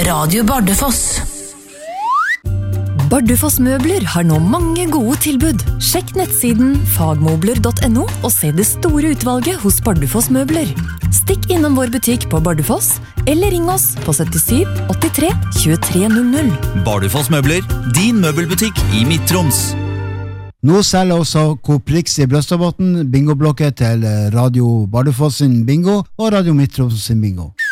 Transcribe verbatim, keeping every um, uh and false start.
Radio Bardufoss. Bardufoss møbler har nå mange gode tilbud. Sjekk nettsiden fagmobler punktum no og se det store utvalget hos Bardufoss møbler. Stikk innom vår butikk på Bardufoss, eller ring oss på syttisju åttitre tjuetre null null. Bardufoss møbler, din møbelbutikk i Midt-Troms. Nå selger også Coop Rix i Brøstadbotn bingoblokket til Radio Bardufoss sin bingo og Radio Midt-Troms sin bingo.